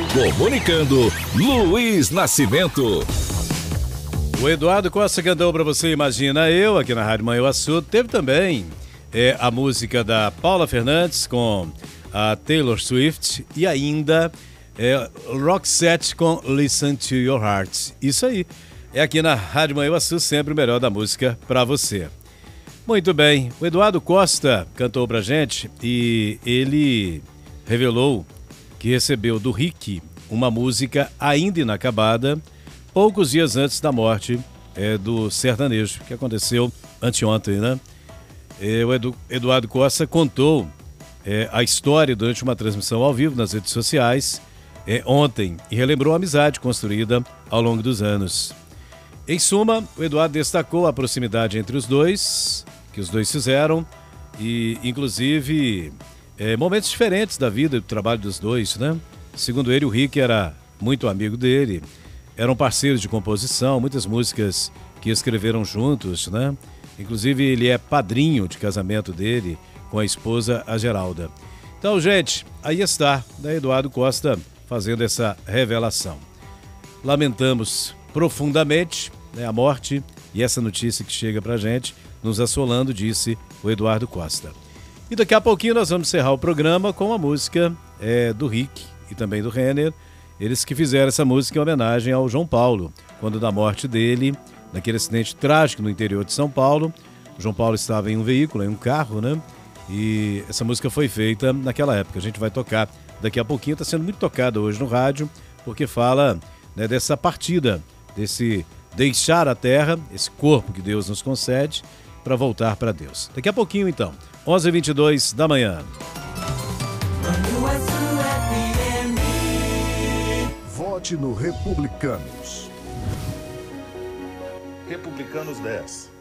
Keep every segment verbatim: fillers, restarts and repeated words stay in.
Comunicando, Luiz Nascimento. O Eduardo Costa cantou pra você, Imagina Eu, aqui na Rádio Manhuaçu. Teve também é, a música da Paula Fernandes com a Taylor Swift e ainda é, Roxette com Listen to Your Heart. Isso aí. É aqui na Rádio Manhuaçu, sempre o melhor da música pra você. Muito bem, o Eduardo Costa cantou pra gente e ele revelou que recebeu do Rick uma música ainda inacabada, poucos dias antes da morte é, do sertanejo, que aconteceu anteontem, né? É, o Edu, Eduardo Costa contou é, a história durante uma transmissão ao vivo nas redes sociais é, ontem e relembrou a amizade construída ao longo dos anos. Em suma, o Eduardo destacou a proximidade entre os dois, que os dois fizeram, e inclusive é, momentos diferentes da vida e do trabalho dos dois, né? Segundo ele, o Rick era muito amigo dele, eram parceiros de composição, muitas músicas que escreveram juntos, né? Inclusive, ele é padrinho de casamento dele com a esposa, a Geralda. Então, gente, aí está, né, Eduardo Costa fazendo essa revelação. Lamentamos profundamente, né, a morte e essa notícia que chega pra gente, nos assolando, disse o Eduardo Costa. E daqui a pouquinho nós vamos encerrar o programa com a música é, do Rick e também do Renner, eles que fizeram essa música em homenagem ao João Paulo, quando da morte dele, naquele acidente trágico no interior de São Paulo. O João Paulo estava em um veículo, em um carro, né? E essa música foi feita naquela época. A gente vai tocar daqui a pouquinho, está sendo muito tocada hoje no rádio, porque fala, né, dessa partida, desse deixar a terra, esse corpo que Deus nos concede, para voltar para Deus. Daqui a pouquinho, então, onze e vinte e dois da manhã. Vote no Republicanos. Republicanos dez.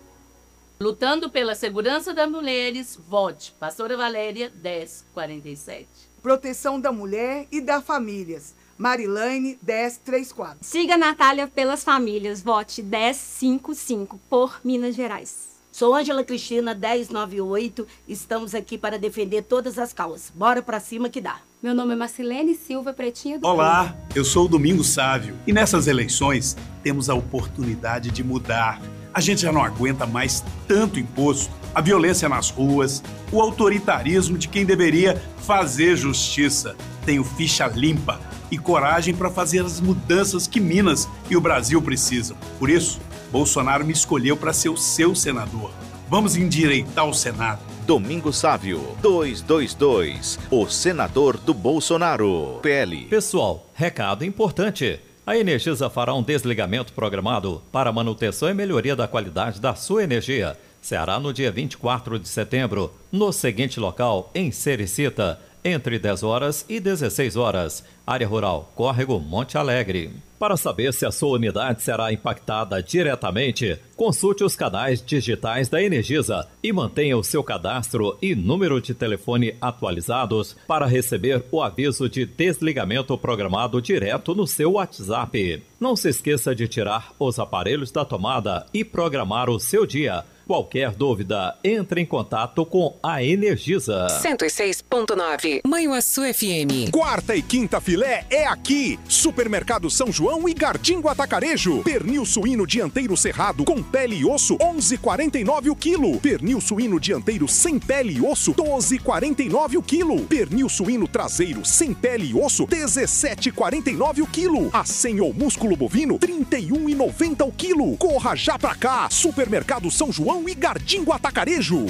Lutando pela segurança das mulheres, vote Pastora Valéria dez quarenta e sete. Proteção da mulher e das famílias, Marilane dez trinta e quatro. Siga a Natália pelas famílias, vote dez cinquenta e cinco por Minas Gerais. Sou Ângela Cristina dez noventa e oito, estamos aqui para defender todas as causas. Bora pra cima que dá. Meu nome é Marcilene Silva Pretinha do Olá, eu sou o Domingos Sávio e nessas eleições temos a oportunidade de mudar. A gente já não aguenta mais tanto imposto, a violência nas ruas, o autoritarismo de quem deveria fazer justiça. Tenho ficha limpa e coragem para fazer as mudanças que Minas e o Brasil precisam. Por isso, Bolsonaro me escolheu para ser o seu senador. Vamos endireitar o Senado. Domingos Sávio, duzentos e vinte e dois, o senador do Bolsonaro. P L. Pessoal, recado importante. A Energisa fará um desligamento programado para manutenção e melhoria da qualidade da sua energia. Será no dia vinte e quatro de setembro, no seguinte local, em Sericita, entre dez horas e dezesseis horas. Área Rural, Córrego, Monte Alegre. Para saber se a sua unidade será impactada diretamente, consulte os canais digitais da Energisa e mantenha o seu cadastro e número de telefone atualizados para receber o aviso de desligamento programado direto no seu WhatsApp. Não se esqueça de tirar os aparelhos da tomada e programar o seu dia. Qualquer dúvida, entre em contato com a Energisa. cento e seis ponto nove, Manhuaçu F M. Quarta e quinta filé é aqui. Supermercado São João e Gardingo Atacarejo. Pernil suíno dianteiro cerrado com pele e osso, onze e quarenta e nove o quilo. Pernil suíno dianteiro sem pele e osso, doze e quarenta e nove o quilo. Pernil suíno traseiro sem pele e osso, dezessete e quarenta e nove o quilo. Acém ou músculo bovino, trinta e um e noventa o quilo. Corra já pra cá. Supermercado São João e Gardingo Atacarejo.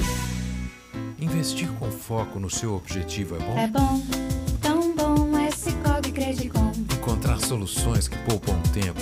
Investir com foco no seu objetivo é bom? É bom, tão bom é Sicoob Credicom. Encontrar soluções que poupam tempo